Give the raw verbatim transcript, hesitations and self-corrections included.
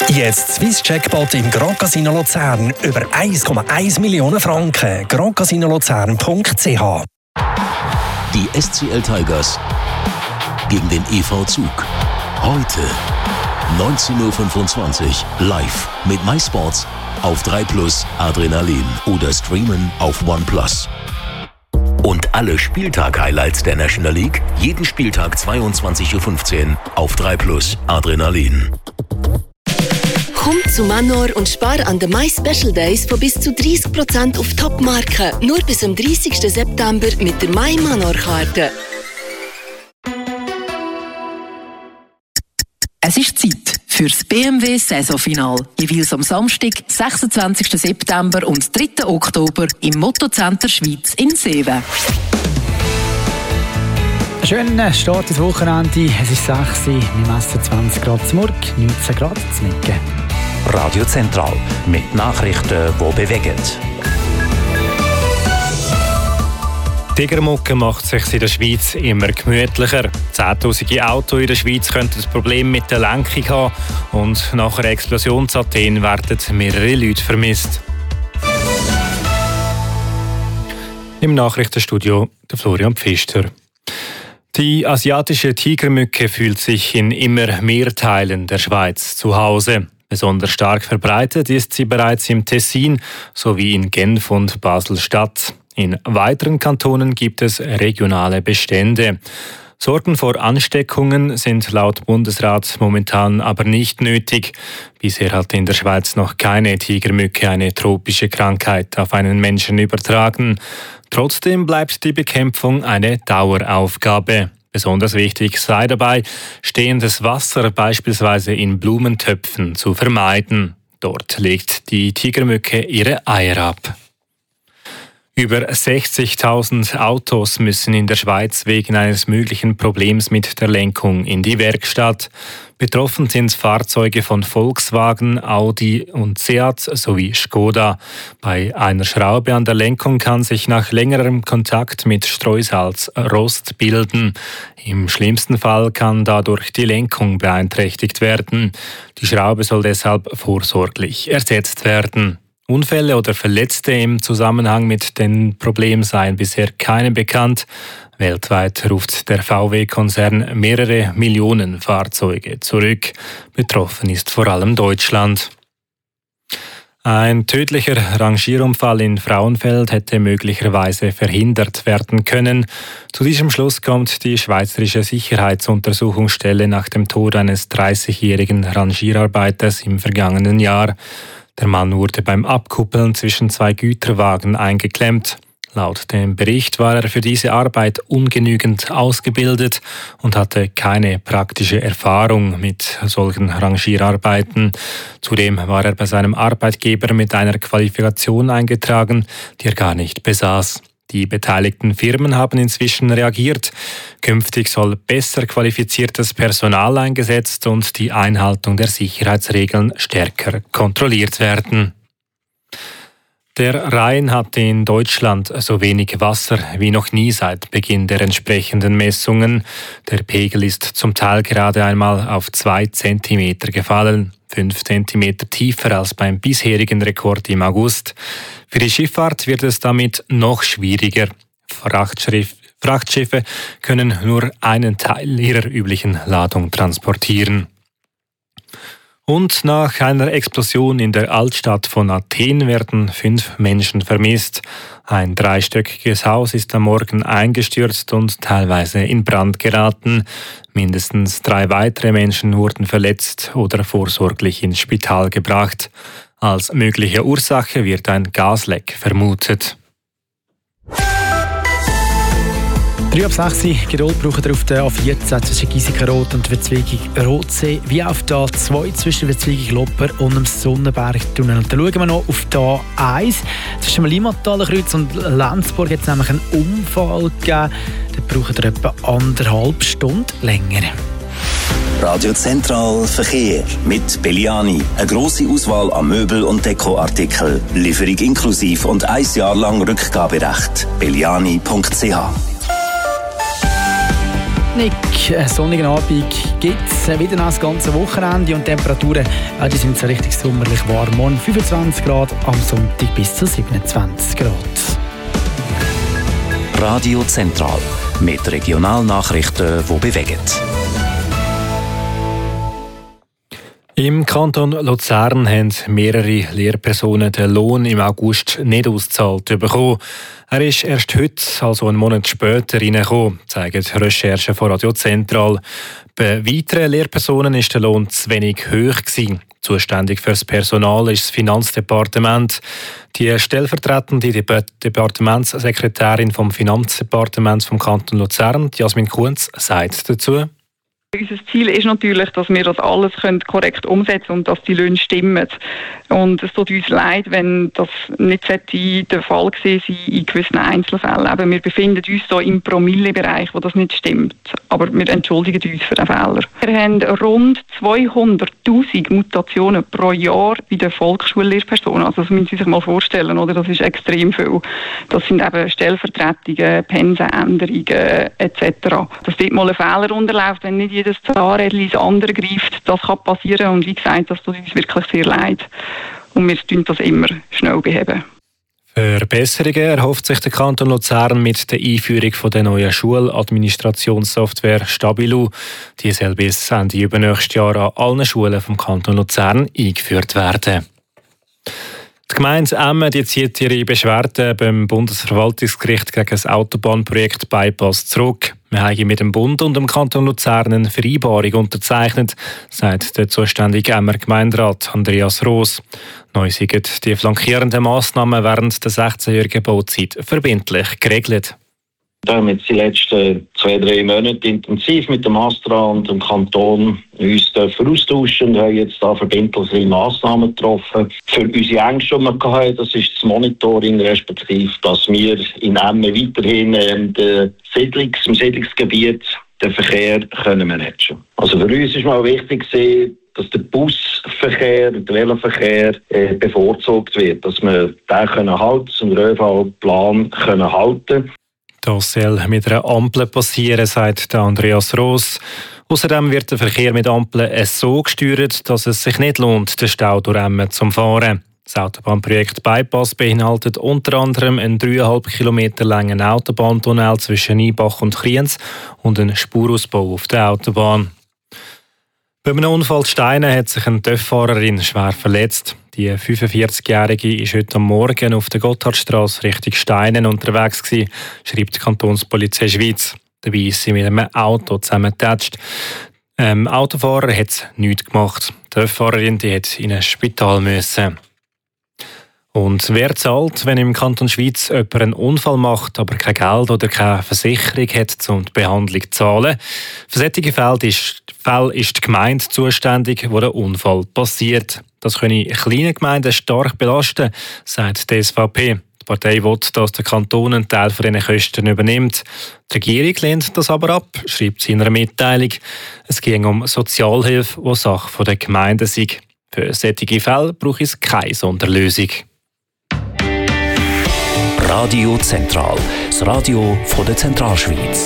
Jetzt Swiss Jackpot im Grand Casino Luzern über eins Komma eins Millionen Franken. grand casino luzern punkt c h. Die S C L Tigers gegen den E V Zug. Heute neunzehn Uhr fünfundzwanzig live mit MySports auf drei plus Adrenalin oder streamen auf OnePlus. Und alle Spieltag-Highlights der National League jeden Spieltag zweiundzwanzig Uhr fünfzehn auf drei plus Adrenalin. Komm zu Manor und spar an den My Special Days von bis zu dreißig Prozent auf Top-Marken. Nur bis zum dreißigsten September mit der My Manor-Karte. Es ist Zeit für das B M W-Saisonfinal. Jeweils am Samstag, sechsundzwanzigsten September und dritten Oktober im Mottocenter Schweiz in Seewen. Einen schönen Start ins Wochenende. Es ist sechs Uhr, wir messen zwanzig Grad zum Morgen, neunzehn Grad zum Mittag. Radio Zentral mit Nachrichten, die bewegen. Die Tigermucke macht sich in der Schweiz immer gemütlicher. Zehntausende Autos in der Schweiz könnten ein Problem mit der Lenkung haben und nach einer Explosion in Athen werden mehrere Leute vermisst. Im Nachrichtenstudio der Florian Pfister. Die asiatische Tigermücke fühlt sich in immer mehr Teilen der Schweiz zu Hause. Besonders stark verbreitet ist sie bereits im Tessin sowie in Genf und Basel-Stadt. In weiteren Kantonen gibt es regionale Bestände. Sorgen vor Ansteckungen sind laut Bundesrat momentan aber nicht nötig. Bisher hat in der Schweiz noch keine Tigermücke eine tropische Krankheit auf einen Menschen übertragen. Trotzdem bleibt die Bekämpfung eine Daueraufgabe. Besonders wichtig sei dabei, stehendes Wasser beispielsweise in Blumentöpfen zu vermeiden. Dort legt die Tigermücke ihre Eier ab. Über sechzigtausend Autos müssen in der Schweiz wegen eines möglichen Problems mit der Lenkung in die Werkstatt. Betroffen sind Fahrzeuge von Volkswagen, Audi und Seat sowie Skoda. Bei einer Schraube an der Lenkung kann sich nach längerem Kontakt mit Streusalz Rost bilden. Im schlimmsten Fall kann dadurch die Lenkung beeinträchtigt werden. Die Schraube soll deshalb vorsorglich ersetzt werden. Unfälle oder Verletzte im Zusammenhang mit dem Problem seien bisher keine bekannt. Weltweit ruft der V W-Konzern mehrere Millionen Fahrzeuge zurück. Betroffen ist vor allem Deutschland. Ein tödlicher Rangierunfall in Frauenfeld hätte möglicherweise verhindert werden können. Zu diesem Schluss kommt die Schweizerische Sicherheitsuntersuchungsstelle nach dem Tod eines dreißigjährigen Rangierarbeiters im vergangenen Jahr. Der Mann wurde beim Abkuppeln zwischen zwei Güterwagen eingeklemmt. Laut dem Bericht war er für diese Arbeit ungenügend ausgebildet und hatte keine praktische Erfahrung mit solchen Rangierarbeiten. Zudem war er bei seinem Arbeitgeber mit einer Qualifikation eingetragen, die er gar nicht besaß. Die beteiligten Firmen haben inzwischen reagiert. Künftig soll besser qualifiziertes Personal eingesetzt und die Einhaltung der Sicherheitsregeln stärker kontrolliert werden. Der Rhein hat in Deutschland so wenig Wasser wie noch nie seit Beginn der entsprechenden Messungen. Der Pegel ist zum Teil gerade einmal auf zwei Zentimeter gefallen, fünf Zentimeter tiefer als beim bisherigen Rekord im August. Für die Schifffahrt wird es damit noch schwieriger. Frachtschiffe können nur einen Teil ihrer üblichen Ladung transportieren. Und nach einer Explosion in der Altstadt von Athen werden fünf Menschen vermisst. Ein dreistöckiges Haus ist am Morgen eingestürzt und teilweise in Brand geraten. Mindestens drei weitere Menschen wurden verletzt oder vorsorglich ins Spital gebracht. Als mögliche Ursache wird ein Gasleck vermutet. drei ab sechs Geduld braucht ihr auf der A vierzehn zwischen Giesiken-Rot und Verzweigung-Rotsee, wie auf der A zwei zwischen Verzweigung-Lopper und dem Sonnenberg-Tunnel. Und dann schauen wir noch auf der A eins zwischen dem Limmatalenkreuz und Lenzburg. Hat es nämlich einen Unfall gegeben. Da braucht ihr etwa anderthalb Stunden länger. Radio Zentral Verkehr mit Belliani. Eine grosse Auswahl an Möbel- und Dekoartikeln. Lieferung inklusiv und ein Jahr lang Rückgaberecht. belliani punkt c h. Nick, einen sonnigen Abend gibt es wieder noch das ganze Wochenende und die Temperaturen ja, die sind so richtig sommerlich warm. Morgen fünfundzwanzig Grad, am Sonntag bis zu siebenundzwanzig Grad. Radio Zentral mit Regionalnachrichten, die bewegen. Im Kanton Luzern haben mehrere Lehrpersonen den Lohn im August nicht ausgezahlt bekommen. Er ist erst heute, also einen Monat später, reingekommen, zeigen Recherchen von Radio Zentral. Bei weiteren Lehrpersonen war der Lohn zu wenig hoch gewesen. Zuständig für das Personal ist das Finanzdepartement. Die stellvertretende Dep- Departementssekretärin vom Finanzdepartement vom Kanton Luzern, Jasmin Kunz, sagt dazu: Unser Ziel ist natürlich, dass wir das alles korrekt umsetzen können und dass die Löhne stimmen. Und es tut uns leid, wenn das nicht der Fall gewesen sein in gewissen Einzelfällen. Aber wir befinden uns hier im Promillebereich, wo das nicht stimmt. Aber wir entschuldigen uns für den Fehler. Wir haben rund zweihunderttausend Mutationen pro Jahr bei den Volksschullehrpersonen. Also das müssen Sie sich mal vorstellen, oder? Das ist extrem viel. Das sind eben Stellvertretungen, Pensenänderungen et cetera. Dass dort mal ein Fehler unterläuft, wenn nicht jedes Zahnrädchen ins andere greift, das kann passieren. Und wie gesagt, das tut uns wirklich sehr leid. Und wir tun das immer schnell beheben. Verbesserungen erhofft sich der Kanton Luzern mit der Einführung von der neuen Schuladministrationssoftware Stabilu. Die soll bis Ende übernächstes Jahr an allen Schulen vom Kanton Luzern eingeführt werden. Die Gemeinde Emmen die zieht ihre Beschwerde beim Bundesverwaltungsgericht gegen das Autobahnprojekt Bypass zurück. Wir haben mit dem Bund und dem Kanton Luzern eine Vereinbarung unterzeichnet, sagt der zuständige Emmer Gemeinderat Andreas Roos. Neu sind die flankierenden Massnahmen während der sechzehnjährigen Bauzeit verbindlich geregelt. Wir haben jetzt die letzten zwei, drei Monate intensiv mit dem Astra und dem Kanton uns austauschen und haben jetzt da verbindliche Massnahmen getroffen. Für unsere Ängste, die wir hatten, das ist das Monitoring, respektive, dass wir in Emmen weiterhin ähm, den Siedlungs-, im Siedlungsgebiet den Verkehr können managen. Also für uns ist mal wichtig, dass der Busverkehr, der Veloverkehr äh, bevorzugt wird, dass wir den können halten, den ÖV-Plan können halten. Das soll mit einer Ampel passieren, sagt Andreas Roos. Außerdem wird der Verkehr mit Ampeln so gesteuert, dass es sich nicht lohnt, den Stau durch Emmen zu fahren. Das Autobahnprojekt Bypass beinhaltet unter anderem einen dreieinhalb Kilometer langen Autobahntunnel zwischen Nibach und Kriens und einen Spurausbau auf der Autobahn. Bei einem Unfall in Steinen hat sich eine TÜV-Fahrerin schwer verletzt. Die fünfundvierzigjährige war heute am Morgen auf der Gotthardstrasse Richtung Steinen unterwegs gewesen, schreibt die Kantonspolizei Schweiz. Dabei ist sie mit einem Auto zusammengetatscht. Ähm, der Autofahrer hat nichts gemacht. Die TÜV-Fahrerin die hat in ein Spital müssen. Und wer zahlt, wenn im Kanton Schweiz jemand einen Unfall macht, aber kein Geld oder keine Versicherung hat, um die Behandlung zu zahlen? Für solche Fälle ist, Fälle ist die Gemeinde zuständig, wo der Unfall passiert. Das können kleine Gemeinden stark belasten, sagt die S V P. Die Partei will, dass der Kanton einen Teil von diesen Kosten übernimmt. Die Regierung lehnt das aber ab, schreibt sie in einer Mitteilung. Es ging um Sozialhilfe, die Sache der Gemeinden sei. Für solche Fälle braucht es keine Sonderlösung. Radio Zentral, das Radio von der Zentralschweiz.